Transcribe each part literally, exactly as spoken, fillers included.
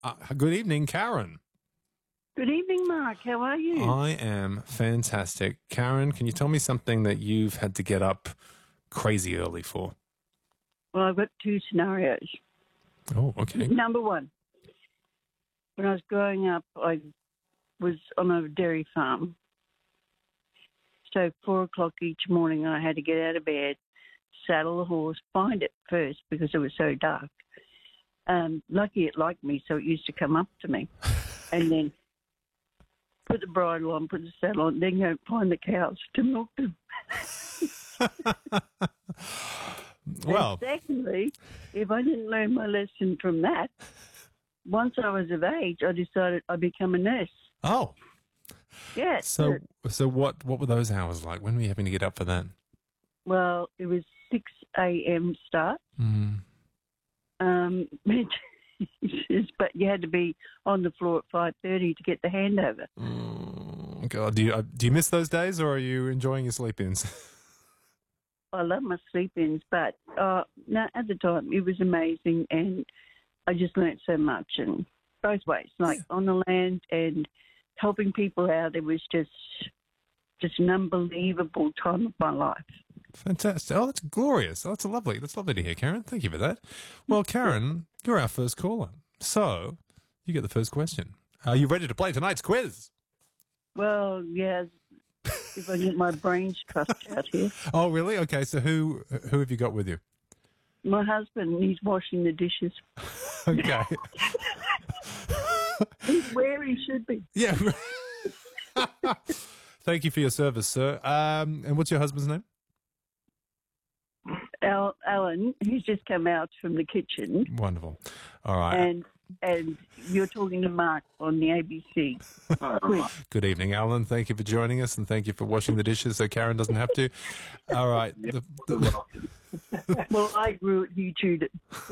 Uh, good evening, Karen. Good evening, Mark. How are you? I am fantastic. Karen, can you tell me something that you've had to get up crazy early for? Well, I've got two scenarios. Oh, okay. Number one, when I was growing up, I was on a dairy farm. So four o'clock each morning, I had to get out of bed, saddle the horse, find it first because it was so dark. Um, lucky it liked me, so it used to come up to me. And then put the bridle on, put the saddle on, then go find the cows to milk them. Well, and secondly, if I didn't learn my lesson from that, once I was of age, I decided I'd become a nurse. oh, Yes. so so what? What were those hours like? When were you having to get up for that? Well, it was six a.m. start. Mm. Um, but you had to be on the floor at five thirty to get the handover. Mm, God, do you uh, do you miss those days, or are you enjoying your sleep-ins? I love my sleep-ins, but uh, no, at the time it was amazing, and I just learnt so much, and both ways, like yeah. on the land and helping people out. It was just just an unbelievable time of my life. Fantastic. Oh, that's glorious. Oh, that's lovely. That's lovely to hear, Karen. Thank you for that. Well, Karen, you're our first caller. So you get the first question. Are you ready to play tonight's quiz? Well, yes. If I get my brains trust out here. Oh, really? Okay. So who who have you got with you? My husband. He's washing the dishes. Okay. He's where he should be. Yeah. Thank you for your service, sir. Um, and what's your husband's name? Al- Alan. He's just come out from the kitchen. Wonderful. All right. And and you're talking to Mark on the A B C. Good evening, Alan. Thank you for joining us, and thank you for washing the dishes so Karen doesn't have to. All right. The, the... Well, I grew it, you chewed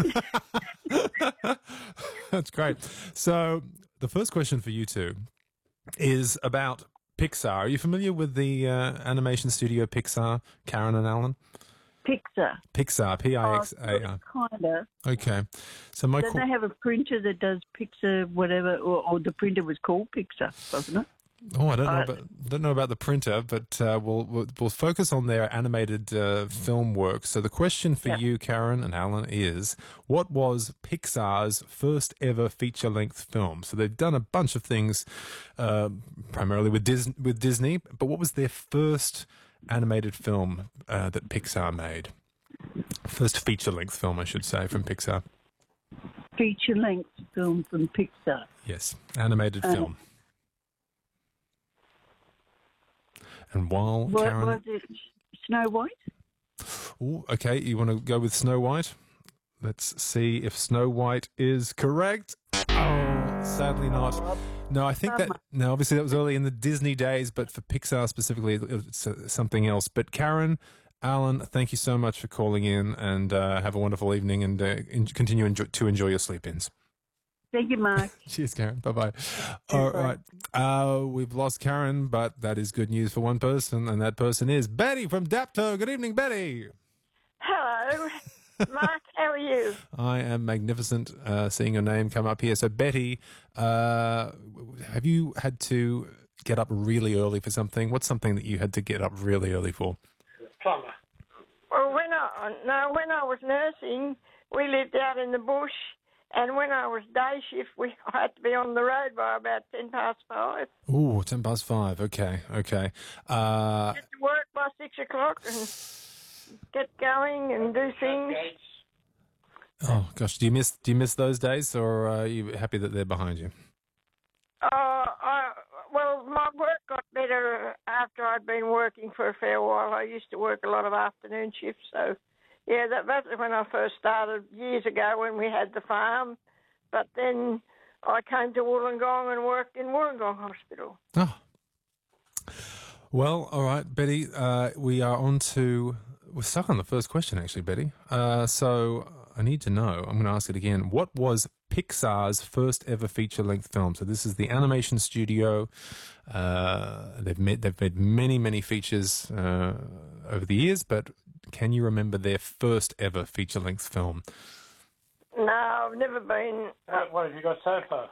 it. That's great. So the first question for you two is about Pixar. Are you familiar with the uh, animation studio Pixar, Karen and Alan? Pixar. Pixar, P I X A R. Oh, kind of. Okay. So my Don't qu- they have a printer that does Pixar, whatever, or, or the printer was called Pixar, wasn't it? Oh, I don't know. Uh, About, don't know about the printer, but uh, we'll, we'll we'll focus on their animated uh, film work. So the question for yeah. you, Karen and Alan, is: what was Pixar's first ever feature length film? So they've done a bunch of things, uh, primarily with Dis- with Disney. But what was their first animated film uh, that Pixar made? First feature length film, I should say, from Pixar. Feature length film from Pixar. Yes, animated uh, film. And while what, Karen... Was it Snow White? Ooh, okay, you want to go with Snow White? Let's see if Snow White is correct. Oh, sadly not. No, I think that... No, obviously that was early in the Disney days, but for Pixar specifically, it's uh, something else. But Karen, Alan, thank you so much for calling in, and uh, have a wonderful evening, and uh, in- continue enjoy- to enjoy your sleep-ins. Thank you, Mark. Cheers, Karen. Bye-bye. All right. Uh, we've lost Karen, but that is good news for one person, and that person is Betty from Dapto. Good evening, Betty. Hello. Mark, how are you? I am magnificent uh, seeing your name come up here. So, Betty, uh, have you had to get up really early for something? What's something that you had to get up really early for? Plumber. Well, when I, no, when I was nursing, we lived out in the bush. And when I was day shift, we I had to be on the road by about ten past five. Ooh, ten past five. Okay, okay. Uh, Get to work by six o'clock and get going and do things. Oh gosh, do you miss do you miss those days, or are you happy that they're behind you? Uh, I, well, my work got better after I'd been working for a fair while. I used to work a lot of afternoon shifts, so. Yeah, that, that's when I first started years ago when we had the farm. But then I came to Wollongong and worked in Wollongong Hospital. Oh. Well, all right, Betty, uh, we are on to... We're stuck on the first question, actually, Betty. Uh, so I need to know, I'm going to ask it again, what was Pixar's first ever feature-length film? So this is the animation studio. Uh, they've, made, they've made many, many features uh, over the years, but... Can you remember their first ever feature-length film? No, I've never been. Uh, what have you got so far?